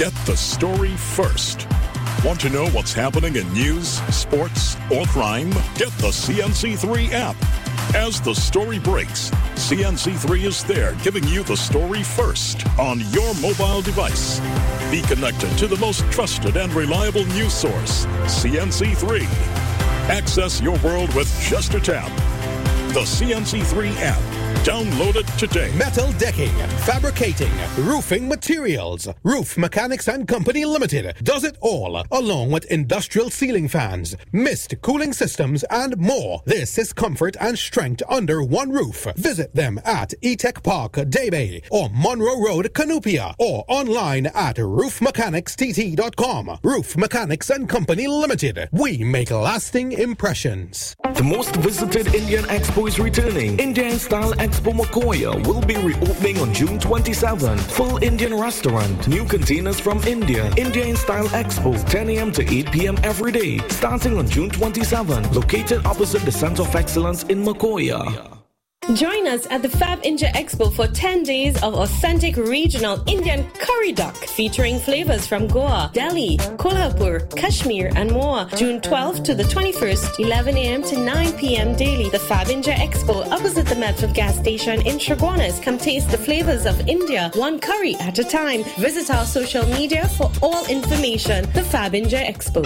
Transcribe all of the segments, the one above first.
Get the story first. Want to know what's happening in news, sports, or crime? Get the CNC3 app. As the story breaks, CNC3 is there giving you the story first on your mobile device. Be connected to the most trusted and reliable news source, CNC3. Access your world with just a tap. The CNC3 app. Download it today. Metal decking, fabricating, roofing materials. Roof Mechanics and Company Limited does it all, along with industrial ceiling fans, mist cooling systems, and more. This is comfort and strength under one roof. Visit them at E-Tech Park, Daybay, or Monroe Road, Canupia, or online at roofmechanicstt.com. Roof Mechanics and Company Limited. We make lasting impressions. The most visited Indian Expo is returning. Indian Style Expo Makoya will be reopening on June 27th. Full Indian restaurant, new containers from India. Indian Style Expo, 10 a.m. to 8 p.m. every day. Starting on June 27th. Located opposite the Center of Excellence in Makoya. Join us at the Fab India Expo for 10 days of authentic regional Indian curry duck featuring flavors from Goa, Delhi, Kolhapur, Kashmir, and more. June 12th to the 21st, 11 a.m. to 9 p.m. daily. The Fab India Expo opposite the Medford gas station in Chaguanas. Come taste the flavors of India, one curry at a time. Visit our social media for all information. The Fab India Expo.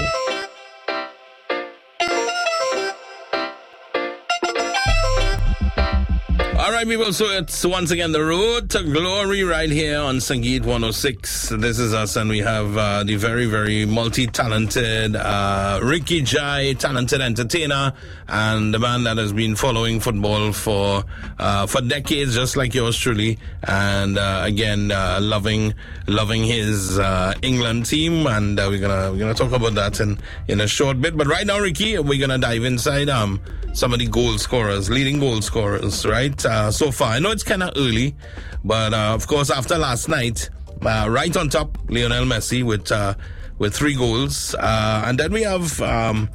All right, people, so it's once again the road to glory right here on Sangeet 106. This is us, and we have the very, very multi-talented Ricky Jai, talented entertainer, and the man that has been following football for decades, just like yours truly, and again, loving his England team, and we're gonna talk about that in a short bit. But right now, Ricky, we're gonna dive inside some of the leading goal scorers, right? So far, I know it's kind of early, but of course, after last night, right on top, Lionel Messi with 3 goals, and then we have 6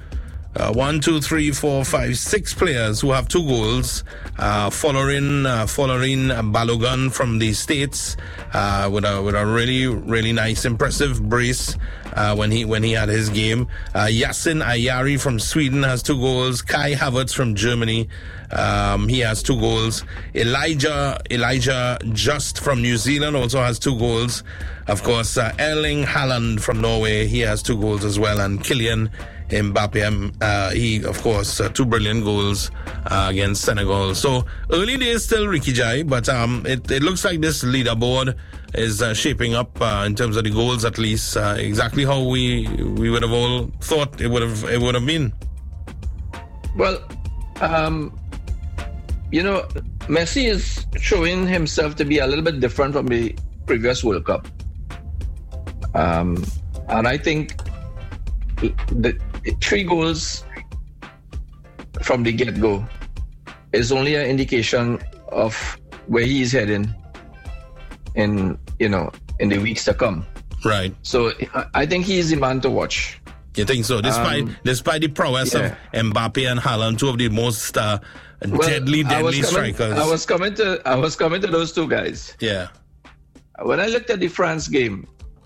players who have 2 goals. Following Balogun from the States with a really, really nice, impressive brace when he had his game. Yasin Ayari from Sweden has 2 goals. Kai Havertz from Germany, he has 2 goals. Elijah Just from New Zealand also has 2 goals. Of course, Erling Haaland from Norway, he has 2 goals as well. And Kylian Mbappe, he, of course, 2 brilliant goals against Senegal. So early days still, Ricky Jai, but it looks like this leaderboard is shaping up in terms of the goals, at least exactly how we would have all thought it would have been. Well, Messi is showing himself to be a little bit different from the previous World Cup, and I think the 3 goals from the get-go is only an indication of where he is heading in the weeks to come. Right. So I think he is the man to watch. You think so? Despite the prowess of Mbappe and Haaland, 2 of the most deadly strikers. I was coming to those 2 guys. Yeah. When I looked at the France game,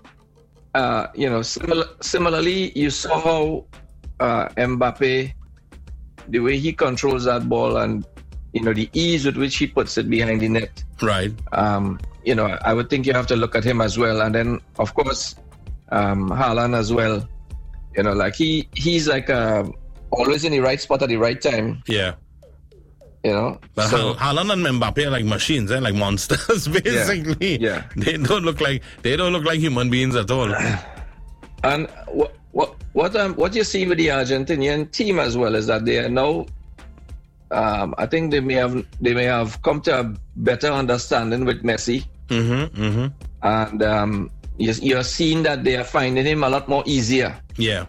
similarly, you saw how Mbappe, the way he controls that ball, and the ease with which he puts it behind the net. Right. I would think you have to look at him as well, and then of course, Haaland as well. He's like always in the right spot at the right time. Yeah. But Haaland and Mbappe are like machines, like monsters, basically. Yeah. They don't look like human beings at all. And what you see with the Argentinian team as well is that they are now, I think they may have come to a better understanding with Messi. Mm-hmm, mm-hmm. And you're seeing that they are finding him a lot more easier. Yeah.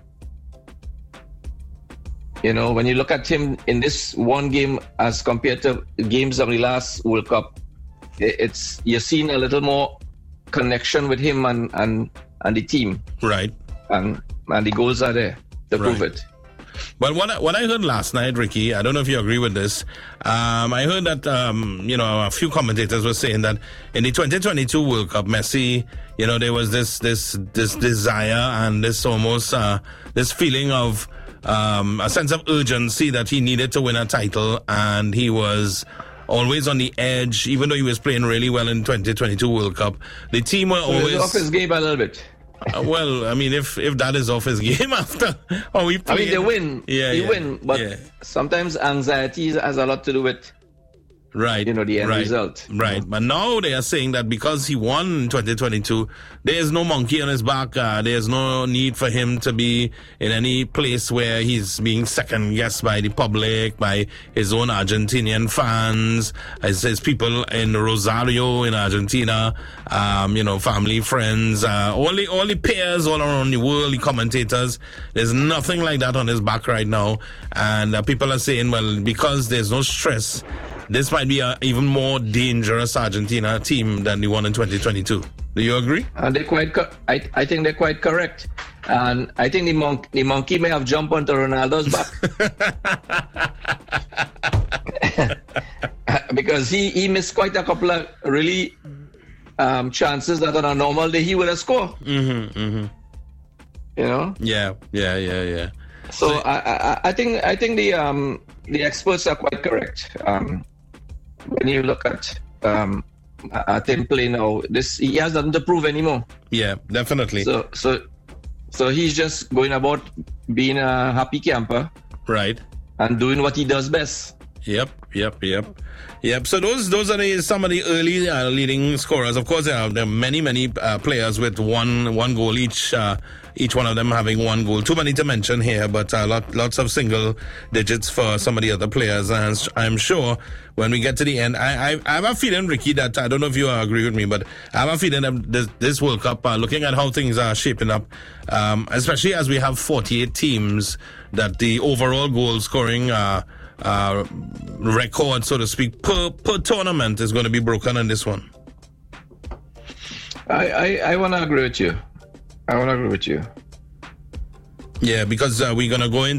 When you look at him in this one game as compared to games of the last World Cup, you're seeing a little more connection with him and the team. Right. And the goals are there to prove it. But what I heard last night, Ricky, I don't know if you agree with this. I heard that a few commentators were saying that in the 2022 World Cup, Messi, there was this desire and this almost this feeling of a sense of urgency that he needed to win a title, and he was always on the edge, even though he was playing really well in 2022 World Cup. The team were always off his game a little bit. Well, I mean, if that is off his game after we played. I mean, they win. They win, but sometimes anxiety has a lot to do with the end result. Right. But now they are saying that because he won in 2022, there is no monkey on his back. There's no need for him to be in any place where he's being second guessed by the public, by his own Argentinian fans, his people in Rosario in Argentina, family, friends, all the peers all around the world, the commentators. There's nothing like that on his back right now. And people are saying, well, because there's no stress, this might be an even more dangerous Argentina team than the one in 2022. Do you agree? And they're quite. I think they're quite correct. And I think the monkey may have jumped onto Ronaldo's back because he missed quite a couple of really chances that on a normal day he would have scored. Yeah. So I think the experts are quite correct. When you look at him play now, he has nothing to prove anymore. Yeah, definitely. So he's just going about being a happy camper, right, and doing what he does best. Yep. So those are some of the early leading scorers. Of course, there are many players with one goal each. Each one of them having one goal. Too many to mention here, but lots of single digits for some of the other players. And I'm sure when we get to the end, I have a feeling, Ricky, that I don't know if you agree with me, but I have a feeling that this World Cup, looking at how things are shaping up, especially as we have 48 teams, that the overall goal scoring record, so to speak, per tournament is going to be broken in this one. I want to agree with you. Yeah, because we're going to go in